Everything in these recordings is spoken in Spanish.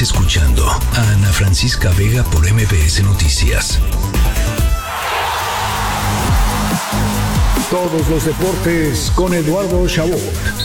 escuchando a Ana Francisca Vega por MBS Noticias. Todos los deportes con Eduardo Chabot.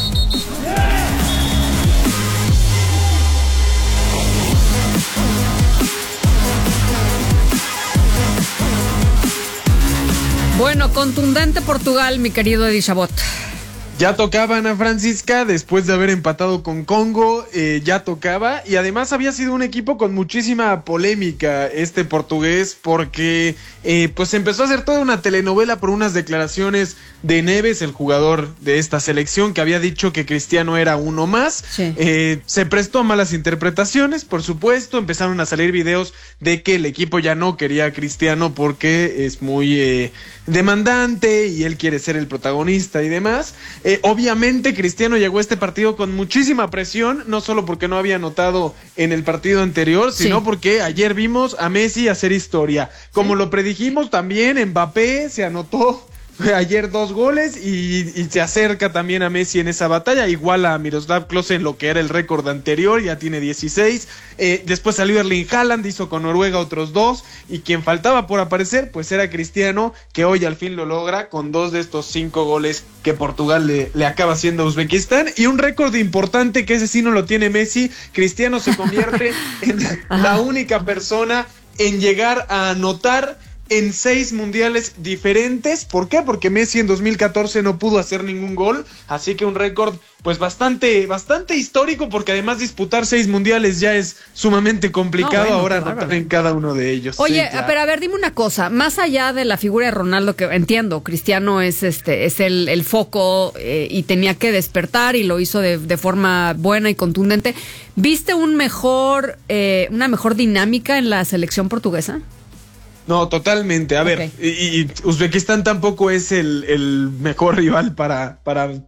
Bueno, contundente Portugal, mi querido Eddie Chabot. Ya tocaba, Ana Francisca, después de haber empatado con Congo, ya tocaba, y además había sido un equipo con muchísima polémica este portugués, porque pues empezó a hacer toda una telenovela por unas declaraciones de Neves, el jugador de esta selección, que había dicho que Cristiano era uno más. Sí. Se prestó a malas interpretaciones, por supuesto, empezaron a salir videos de que el equipo ya no quería a Cristiano porque es muy demandante y él quiere ser el protagonista y demás. Obviamente Cristiano llegó a este partido con muchísima presión, no solo porque no había anotado en el partido anterior, sino porque ayer vimos a Messi hacer historia. Como lo predijimos también, Mbappé se anotó ayer 2 goles y se acerca también a Messi en esa batalla, igual a Miroslav Klose en lo que era el récord anterior, ya tiene 16. Después salió Erling Haaland, hizo con Noruega otros 2, y quien faltaba por aparecer pues era Cristiano, que hoy al fin lo logra con 2 de estos 5 goles que Portugal le acaba haciendo a Uzbekistán, y un récord importante que ese sí no lo tiene Messi. Cristiano se convierte en la única persona en llegar a anotar en 6 mundiales diferentes. ¿Por qué? Porque Messi en 2014 no pudo hacer ningún gol, así que un récord pues bastante histórico, porque además disputar 6 mundiales ya es sumamente complicado. Ahora anotar en cada uno de ellos. Oye, sí, claro. Pero a ver, dime una cosa, más allá de la figura de Ronaldo, que entiendo, Cristiano es el foco y tenía que despertar y lo hizo de forma buena y contundente. ¿Viste una mejor dinámica en la selección portuguesa? No, totalmente. A ver, y Uzbekistán tampoco es el mejor rival para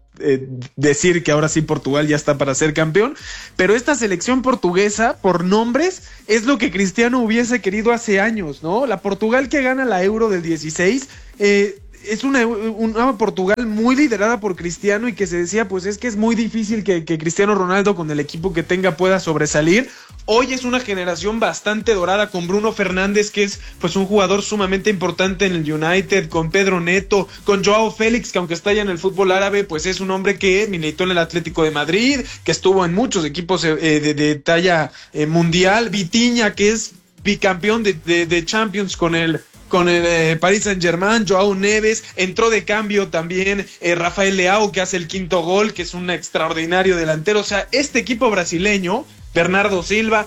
decir que ahora sí Portugal ya está para ser campeón, pero esta selección portuguesa, por nombres, es lo que Cristiano hubiese querido hace años, ¿no? La Portugal que gana la Euro del 16, es una Portugal muy liderada por Cristiano, y que se decía, pues es que es muy difícil que Cristiano Ronaldo, con el equipo que tenga, pueda sobresalir. Hoy es una generación bastante dorada, con Bruno Fernández, que es pues un jugador sumamente importante en el United, con Pedro Neto, con Joao Félix, que aunque está ya en el fútbol árabe, pues es un hombre que militó en el Atlético de Madrid, que estuvo en muchos equipos de talla mundial. Vitinha, que es bicampeón de Champions con el Paris Saint-Germain. Joao Neves, entró de cambio también Rafael Leao, que hace el 5º gol, que es un extraordinario delantero. O sea, este equipo brasileño, Bernardo Silva,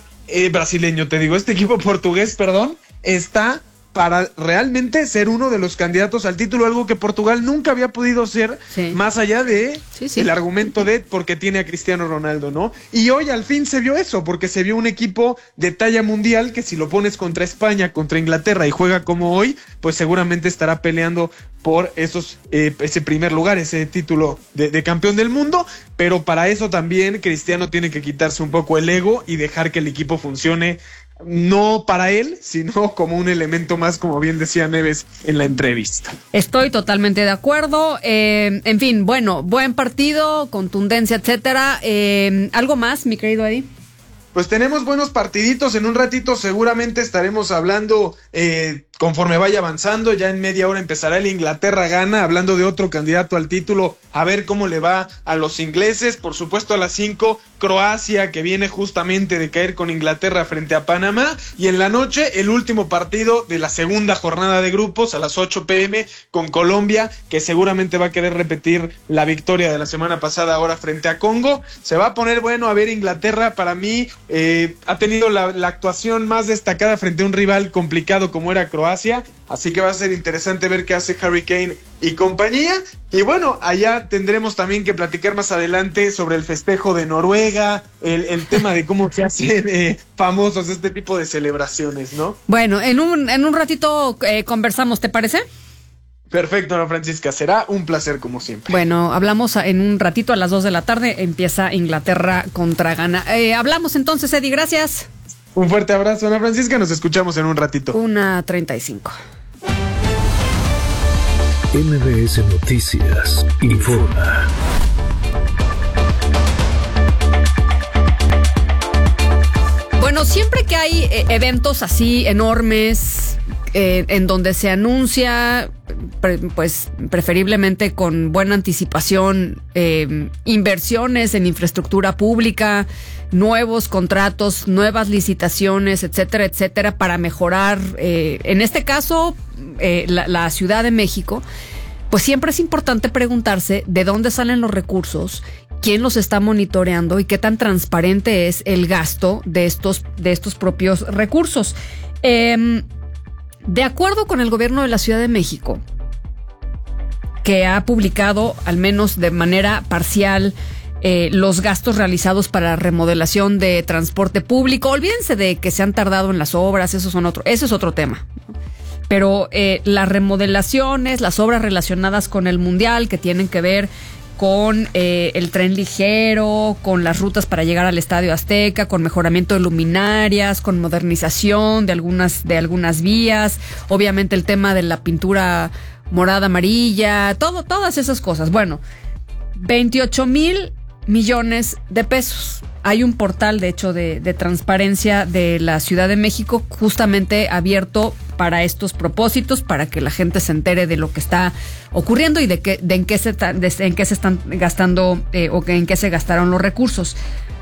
este equipo portugués, está para realmente ser uno de los candidatos al título, algo que Portugal nunca había podido ser, más allá de el argumento de porque tiene a Cristiano Ronaldo, ¿no? Y hoy al fin se vio eso, porque se vio un equipo de talla mundial que, si lo pones contra España, contra Inglaterra, y juega como hoy, pues seguramente estará peleando por ese primer lugar, ese título de campeón del mundo. Pero para eso también Cristiano tiene que quitarse un poco el ego y dejar que el equipo funcione, no para él, sino como un elemento más, como bien decía Neves en la entrevista. Estoy totalmente de acuerdo. En fin, bueno, buen partido, contundencia, etcétera. ¿Algo más, mi querido Eddie? Pues tenemos buenos partiditos. En un ratito seguramente estaremos hablando, conforme vaya avanzando. Ya en media hora empezará el Inglaterra-Ghana, hablando de otro candidato al título, a ver cómo le va a los ingleses. Por supuesto, a las 5, Croacia, que viene justamente de caer con Inglaterra frente a Panamá. Y en la noche, el último partido de la segunda jornada de grupos, a las 8 p.m, con Colombia, que seguramente va a querer repetir la victoria de la semana pasada ahora frente a Congo. Se va a poner bueno. A ver, Inglaterra, para mí, ha tenido la actuación más destacada frente a un rival complicado como era Croacia, así que va a ser interesante ver qué hace Harry Kane y compañía. Y bueno, allá tendremos también que platicar más adelante sobre el festejo de Noruega, el tema de cómo se hacen famosos este tipo de celebraciones, ¿no? Bueno, en un ratito conversamos, ¿te parece? Perfecto, Ana Francisca, será un placer como siempre. Bueno, hablamos en un ratito, a las 2 de la tarde, empieza Inglaterra contra Ghana. Hablamos entonces, Eddie, gracias. Un fuerte abrazo, Ana Francisca, nos escuchamos en un ratito. 1:35. MBS Noticias informa. bueno, siempre que hay eventos así enormes, en donde se anuncia, pues preferiblemente con buena anticipación, inversiones en infraestructura pública, nuevos contratos, nuevas licitaciones, etcétera, etcétera, para mejorar, en este caso, la Ciudad de México, pues siempre es importante preguntarse de dónde salen los recursos, quién los está monitoreando y qué tan transparente es el gasto de estos propios recursos. De acuerdo con el gobierno de la Ciudad de México, que ha publicado, al menos de manera parcial, los gastos realizados para la remodelación de transporte público. Olvídense de que se han tardado en las obras, eso es otro tema. Pero las remodelaciones, las obras relacionadas con el Mundial, que tienen que ver con el tren ligero, con las rutas para llegar al Estadio Azteca, con mejoramiento de luminarias, con modernización de algunas vías, obviamente el tema de la pintura morada amarilla, todas esas cosas. Bueno, 28,000 millones de pesos. Hay un portal, de hecho, de transparencia de la Ciudad de México justamente abierto para estos propósitos, para que la gente se entere de lo que está ocurriendo y en qué se están gastando o en qué se gastaron los recursos.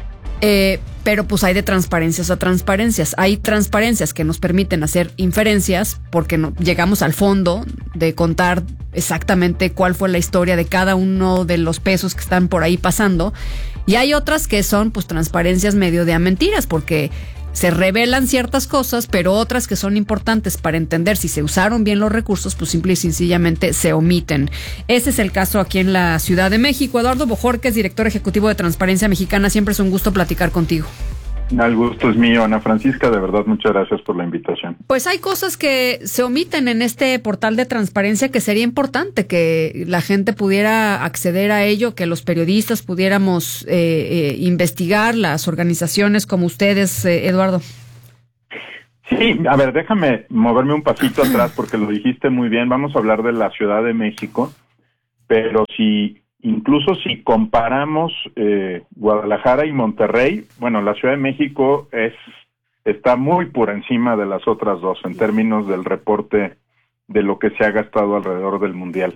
Pero pues hay de transparencias a transparencias. Hay transparencias que nos permiten hacer inferencias porque llegamos al fondo de contar exactamente cuál fue la historia de cada uno de los pesos que están por ahí pasando. Y hay otras que son pues transparencias medio de a mentiras porque se revelan ciertas cosas, pero otras que son importantes para entender si se usaron bien los recursos, pues simple y sencillamente se omiten. Ese es el caso aquí en la Ciudad de México. Eduardo Bojorquez, director ejecutivo de Transparencia Mexicana, siempre es un gusto platicar contigo. El gusto es mío, Ana Francisca, de verdad, muchas gracias por la invitación. Pues hay cosas que se omiten en este portal de transparencia que sería importante que la gente pudiera acceder a ello, que los periodistas pudiéramos investigar, las organizaciones como ustedes, Eduardo. Sí, a ver, déjame moverme un pasito atrás porque lo dijiste muy bien. Vamos a hablar de la Ciudad de México, pero incluso si comparamos Guadalajara y Monterrey, bueno, la Ciudad de México está muy por encima de las otras dos en términos del reporte de lo que se ha gastado alrededor del Mundial.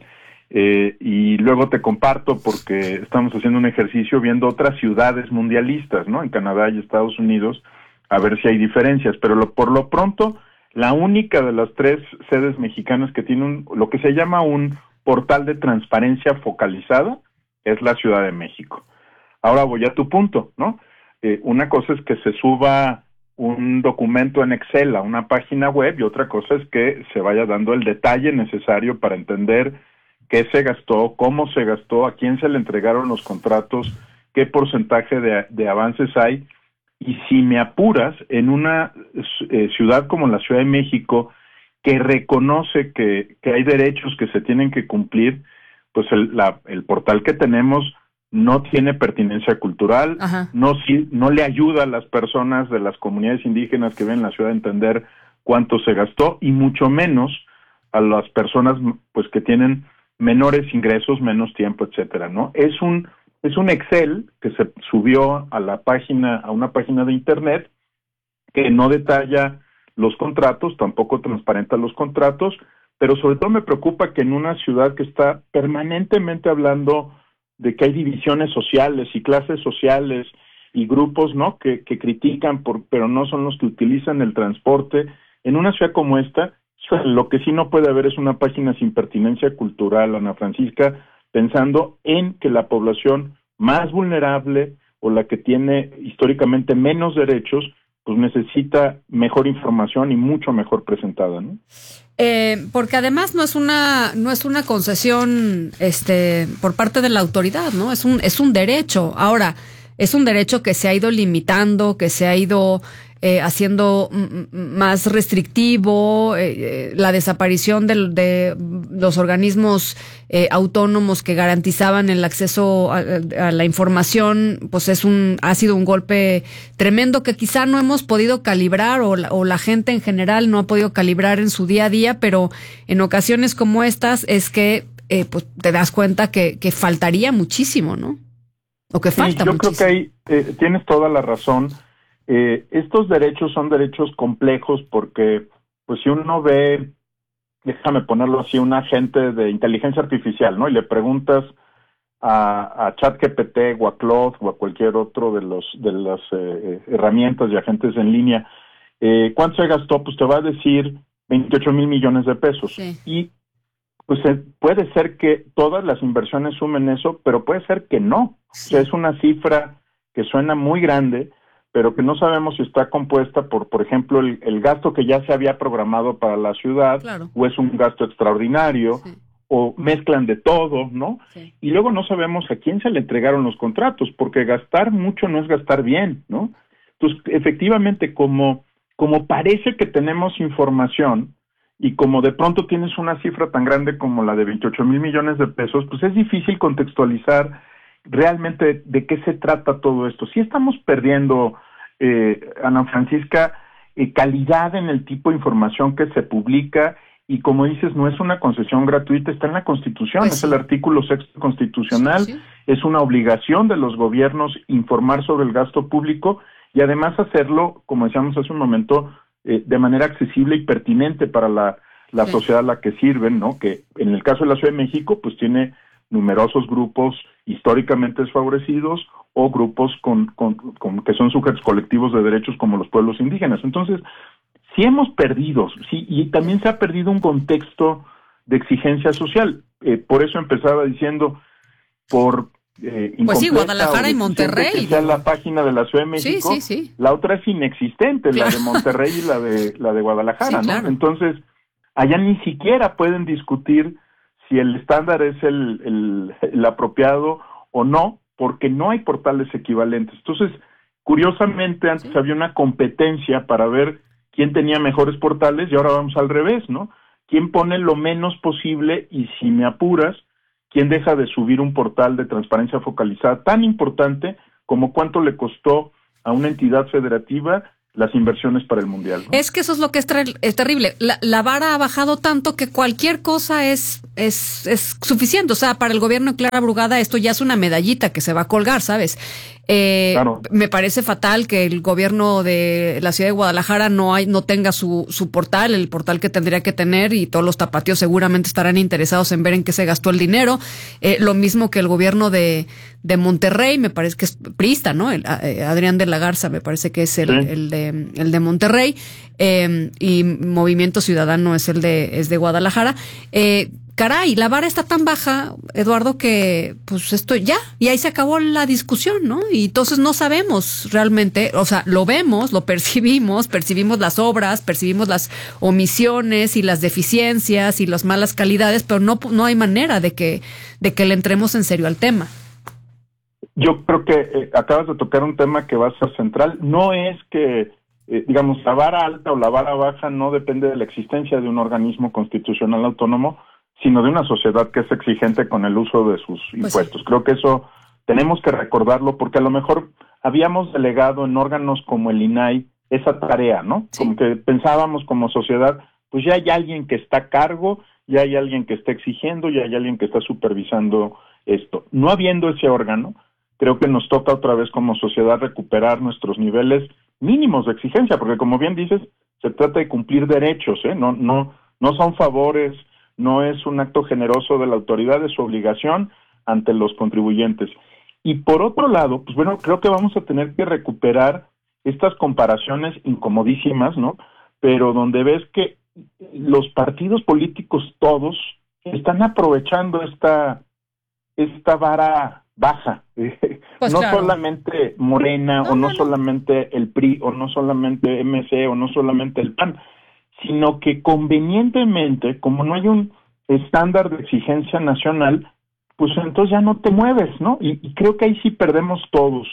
Y luego te comparto porque estamos haciendo un ejercicio viendo otras ciudades mundialistas, ¿no? En Canadá y Estados Unidos, a ver si hay diferencias. Pero por lo pronto, la única de las tres sedes mexicanas que tiene lo que se llama un portal de transparencia focalizada es la Ciudad de México. Ahora voy a tu punto, ¿no? Una cosa es que se suba un documento en Excel a una página web y otra cosa es que se vaya dando el detalle necesario para entender qué se gastó, cómo se gastó, a quién se le entregaron los contratos, qué porcentaje de avances hay. Y si me apuras, en una ciudad como la Ciudad de México, que reconoce que hay derechos que se tienen que cumplir, pues el portal que tenemos no tiene pertinencia cultural, no le ayuda a las personas de las comunidades indígenas que ven la ciudad a entender cuánto se gastó, y mucho menos a las personas pues que tienen menores ingresos, menos tiempo, etcétera, ¿no? Es un Excel que se subió a una página de internet que no detalla los contratos, tampoco transparenta los contratos, pero sobre todo me preocupa que en una ciudad que está permanentemente hablando de que hay divisiones sociales y clases sociales y grupos, ¿no?, que critican, pero no son los que utilizan el transporte, en una ciudad como esta, lo que sí no puede haber es una página sin pertinencia cultural, Ana Francisca, pensando en que la población más vulnerable o la que tiene históricamente menos derechos, pues necesita mejor información y mucho mejor presentada, ¿no? Porque además no es una concesión por parte de la autoridad, ¿no? Es un derecho. Ahora, es un derecho que se ha ido limitando, que se ha ido haciendo más restrictivo, la desaparición de los organismos autónomos que garantizaban el acceso a la información, pues ha sido un golpe tremendo que quizá no hemos podido calibrar o la gente en general no ha podido calibrar en su día a día, pero en ocasiones como estas es que pues te das cuenta que faltaría muchísimo, ¿no? O que falta muchísimo. Yo creo que ahí tienes toda la razón. Estos derechos son derechos complejos porque, pues si uno ve, déjame ponerlo así, un agente de inteligencia artificial, ¿no? Y le preguntas a ChatGPT o a Claude o a cualquier otro de las herramientas y agentes en línea, ¿cuánto se gastó? Pues te va a decir 28 mil millones de pesos. Sí. Y pues puede ser que todas las inversiones sumen eso, pero puede ser que no. Sí. O sea, es una cifra que suena muy grande, pero que no sabemos si está compuesta por ejemplo, el gasto que ya se había programado para la ciudad, claro, o es un gasto extraordinario, sí, o mezclan de todo, ¿no? Sí. Y luego no sabemos a quién se le entregaron los contratos, porque gastar mucho no es gastar bien, ¿no? Entonces, efectivamente, como parece que tenemos información, y como de pronto tienes una cifra tan grande como la de 28 mil millones de pesos, pues es difícil contextualizar realmente de qué se trata todo esto. Sí estamos perdiendo, Ana Francisca, calidad en el tipo de información que se publica, y como dices, no es una concesión gratuita, está en la Constitución, pues es el artículo 6 constitucional, sí. Es una obligación de los gobiernos informar sobre el gasto público, y además hacerlo, como decíamos hace un momento, de manera accesible y pertinente para la sí, sociedad a la que sirven, ¿no? Que en el caso de la Ciudad de México, pues tiene numerosos grupos históricamente desfavorecidos o grupos con que son sujetos colectivos de derechos como los pueblos indígenas. Entonces, sí hemos perdido, sí, y también se ha perdido un contexto de exigencia social. Por eso empezaba diciendo, pues sí, Guadalajara y Monterrey. Que sea la página de la Ciudad de México, sí, sí, sí. La otra es inexistente, claro, la de Monterrey y la de Guadalajara, sí, ¿no? Claro. Entonces, allá ni siquiera pueden discutir si el estándar es el apropiado o no, porque no hay portales equivalentes. Entonces, curiosamente, antes sí, había una competencia para ver quién tenía mejores portales, y ahora vamos al revés, ¿no? ¿Quién pone lo menos posible? Y si me apuras, ¿quién deja de subir un portal de transparencia focalizada tan importante como cuánto le costó a una entidad federativa las inversiones para el Mundial, ¿no? Es que eso es lo que es terrible. La vara ha bajado tanto que cualquier cosa es suficiente. O sea, para el gobierno de Clara Brugada esto ya es una medallita que se va a colgar, ¿sabes? Claro. Me parece fatal que el gobierno de la ciudad de Guadalajara no tenga su portal, el portal que tendría que tener, y todos los tapatíos seguramente estarán interesados en ver en qué se gastó el dinero. Lo mismo que el gobierno de Monterrey, me parece que es priista, ¿no? Adrián de la Garza me parece que es el de Monterrey, y Movimiento Ciudadano es de Guadalajara. Caray, la vara está tan baja, Eduardo, que pues esto ya, y ahí se acabó la discusión, ¿no? Y entonces no sabemos realmente, o sea, lo vemos, lo percibimos las obras, percibimos las omisiones y las deficiencias y las malas calidades, pero no hay manera de que le entremos en serio al tema. Yo creo que acabas de tocar un tema que va a ser central. No es que, digamos, la vara alta o la vara baja no depende de la existencia de un organismo constitucional autónomo, sino de una sociedad que es exigente con el uso de sus impuestos. Sí. Creo que eso tenemos que recordarlo, porque a lo mejor habíamos delegado en órganos como el INAI esa tarea, ¿no? Sí. Como que pensábamos como sociedad, pues ya hay alguien que está a cargo, ya hay alguien que está exigiendo, ya hay alguien que está supervisando esto. No habiendo ese órgano, creo que nos toca otra vez como sociedad recuperar nuestros niveles mínimos de exigencia, porque como bien dices, se trata de cumplir derechos, ¿eh? No son favores, no es un acto generoso de la autoridad, es su obligación ante los contribuyentes. Y por otro lado, pues bueno, creo que vamos a tener que recuperar estas comparaciones incomodísimas, ¿no? Pero donde ves que los partidos políticos todos están aprovechando esta vara baja. Pues no claro, solamente Morena, no solamente el PRI, o no solamente MC, o no solamente el PAN, sino que convenientemente, como no hay un estándar de exigencia nacional, pues entonces ya no te mueves, ¿no? Y creo que ahí sí perdemos todos,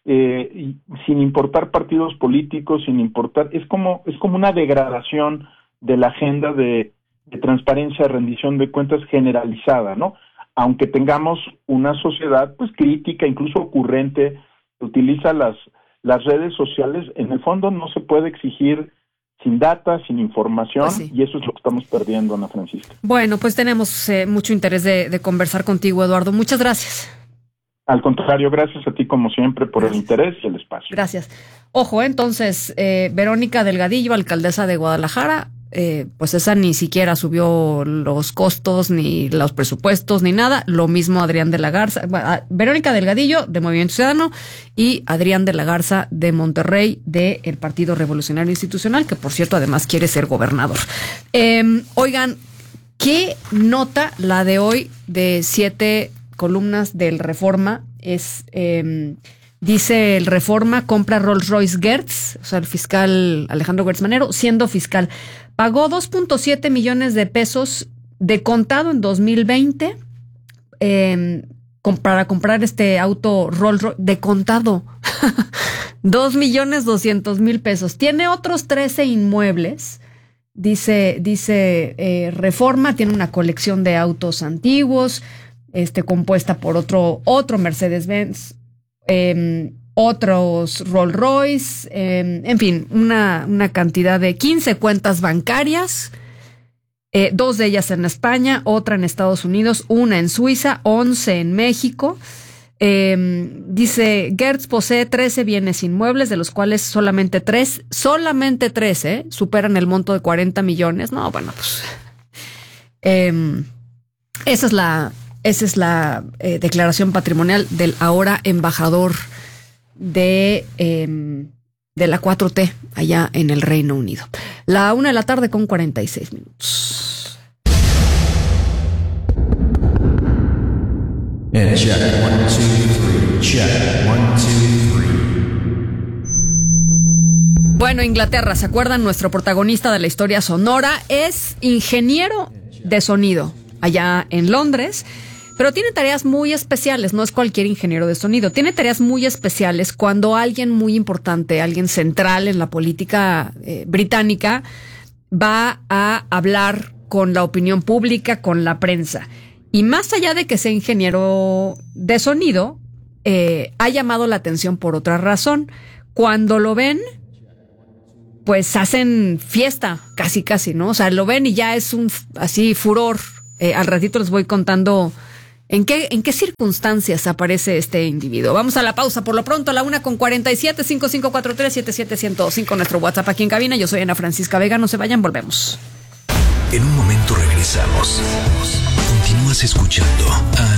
sin importar partidos políticos, sin importar, es como una degradación de la agenda de transparencia, rendición de cuentas generalizada, ¿no? Aunque tengamos una sociedad pues crítica, incluso ocurrente, que utiliza las redes sociales, en el fondo no se puede exigir sin data, sin información, pues sí, y eso es lo que estamos perdiendo, Ana Francisca. Bueno, pues tenemos mucho interés de conversar contigo, Eduardo. Muchas gracias. Al contrario, gracias a ti como siempre por el interés y el espacio. Gracias. Ojo, entonces, Verónica Delgadillo, alcaldesa de Guadalajara, pues esa ni siquiera subió los costos, ni los presupuestos, ni nada. Lo mismo Adrián de la Garza, Verónica Delgadillo de Movimiento Ciudadano y Adrián de la Garza de Monterrey del Partido Revolucionario Institucional, que por cierto además quiere ser gobernador. Oigan, ¿qué nota la de hoy de 7 columnas del Reforma? Es dice el Reforma, compra Rolls Royce Gertz, o sea, el fiscal Alejandro Gertz Manero, siendo fiscal. Pagó 2.7 millones de pesos de contado en 2020 para comprar este auto Rolls Royce de contado. 2.200.000 pesos. Tiene otros 13 inmuebles. Dice Reforma, tiene una colección de autos antiguos, compuesta por otro Mercedes-Benz, otros Rolls Royce, en fin, una cantidad de 15 cuentas bancarias, 2 de ellas en España, otra en Estados Unidos, una en Suiza, 11 en México. Dice, Gertz posee 13 bienes inmuebles, de los cuales solamente 3 superan el monto de 40 millones. No, bueno, pues esa es la declaración patrimonial del ahora embajador de la 4T allá en el Reino Unido. 1:46 p.m. Check 1, 2, 3. Check 1, 2, 3. Bueno, Inglaterra, ¿se acuerdan? Nuestro protagonista de la historia sonora es ingeniero de sonido allá en Londres. Pero tiene tareas muy especiales, no es cualquier ingeniero de sonido. Tiene tareas muy especiales cuando alguien muy importante, alguien central en la política británica, va a hablar con la opinión pública, con la prensa. Y más allá de que sea ingeniero de sonido, ha llamado la atención por otra razón. Cuando lo ven, pues hacen fiesta, casi, ¿no? O sea, lo ven y ya es un así furor. Al ratito les voy contando ¿En qué circunstancias aparece este individuo? Vamos a la pausa. Por lo pronto, a 1:47, 5543-77105, nuestro WhatsApp aquí en cabina. Yo soy Ana Francisca Vega. No se vayan, volvemos. En un momento regresamos. Continúas escuchando a